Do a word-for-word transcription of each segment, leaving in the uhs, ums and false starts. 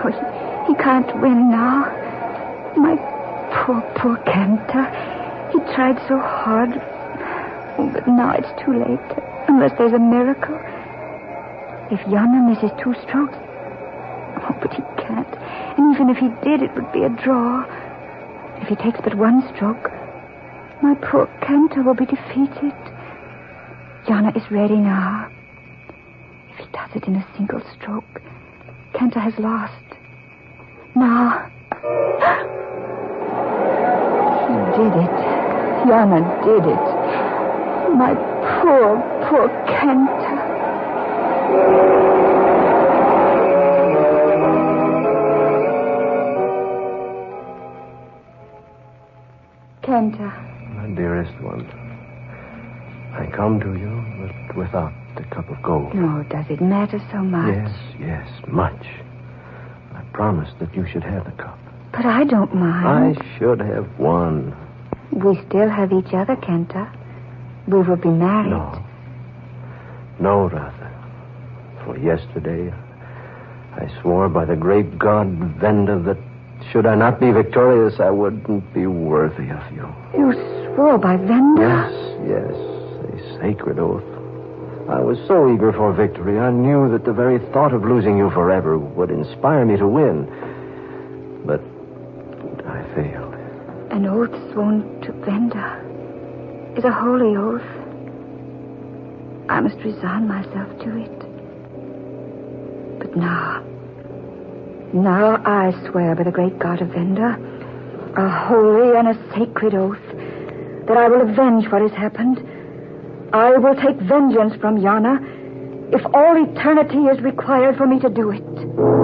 Oh, he, he can't win now. My poor, poor Kenta. He tried so hard. Oh, but now it's too late. Unless there's a miracle. If Yana misses two strokes... Oh, but he can't. And even if he did, it would be a draw. If he takes but one stroke, my poor Kenta will be defeated. Yana is ready now. If he does it in a single stroke, Kenta has lost. Now... He did it. Yana did it. My poor, poor Kenta. Kenta. My dearest one, I come to you but without the cup of gold. No, does it matter so much? Yes, yes, much. I promised that you should have the cup. But I don't mind. I should have won. We still have each other, Kenta. We will be married. No. No, Ratha. For yesterday, I swore by the great god Venda that should I not be victorious, I wouldn't be worthy of you. You swore by Venda? Yes, yes. A sacred oath. I was so eager for victory, I knew that the very thought of losing you forever would inspire me to win. But I failed. An oath sworn to Venda is a holy oath. I must resign myself to it. But now, now I swear by the great god of Venda, a holy and a sacred oath, that I will avenge what has happened. I will take vengeance from Yana if all eternity is required for me to do it.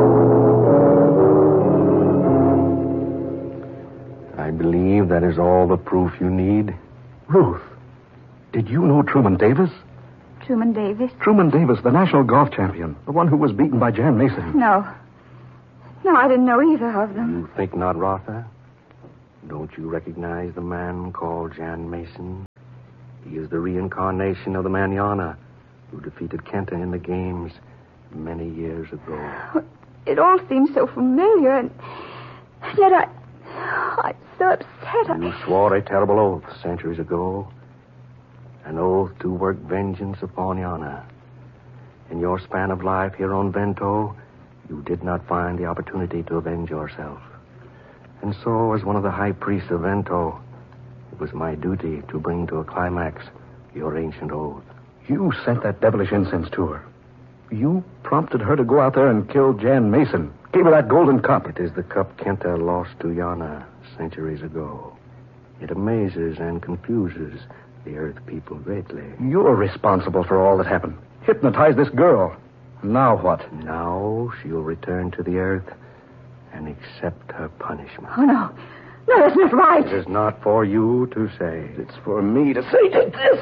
I believe that is all the proof you need. Ruth, did you know Truman Davis? Truman Davis? Truman Davis, the national golf champion. The one who was beaten by Jan Mason. No. No, I didn't know either of them. You think not, Rotha? Don't you recognize the man called Jan Mason? He is the reincarnation of the man Yana, who defeated Kenta in the games many years ago. It all seems so familiar, and yet I... I'm so upset. You swore a terrible oath centuries ago. An oath to work vengeance upon Yana. In your span of life here on Vento, you did not find the opportunity to avenge yourself. And so, as one of the high priests of Vento, it was my duty to bring to a climax your ancient oath. You sent that devilish incense to her. You prompted her to go out there and kill Jan Mason. Gave her that golden cup. It is the cup Kenta lost to Yana centuries ago. It amazes and confuses the Earth people greatly. You're responsible for all that happened. Hypnotized this girl. Now what? Now she'll return to the Earth and accept her punishment. Oh, no. No, that's not right. It is not for you to say. It's for me to say. Take this.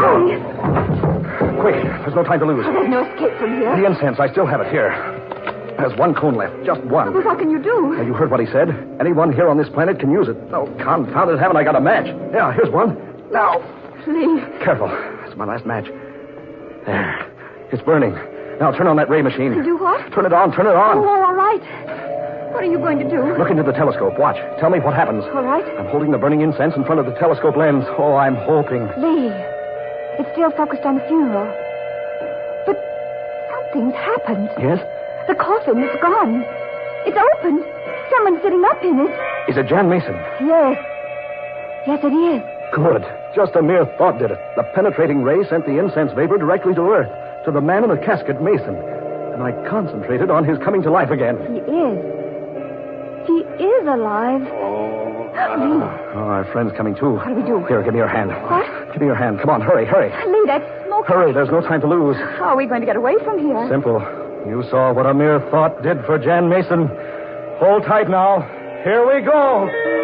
Quick, there's no time to lose. Oh, there's no escape from here. The incense, I still have it here. There's one cone left, just one. Well, what can you do? Now, you heard what he said. Anyone here on this planet can use it. Oh, confound it, haven't I got a match? Yeah, here's one. Now. Please. Careful. That's my last match. There. It's burning. Now, turn on that ray machine. Do what? Turn it on, turn it on. Oh, all right. What are you going to do? Look into the telescope. Watch. Tell me what happens. All right. I'm holding the burning incense in front of the telescope lens. Oh, I'm hoping. Lee, it's still focused on the funeral. But something's happened. Yes? The coffin is gone. It's opened. Someone's sitting up in it. Is it Jan Mason? Yes. Yes, it is. Good. Just a mere thought did it. The penetrating ray sent the incense vapor directly to Earth, to the man in the casket, Mason. And I concentrated on his coming to life again. He is. He is alive. Oh. Lee. Oh, our friend's coming too. What do we do? Here, give me your hand. What? Give me your hand. Come on, hurry, hurry. Lee, that's smoke. Hurry, there's no time to lose. How are we going to get away from here? Simple. You saw what a mere thought did for Jan Mason. Hold tight now. Here we go.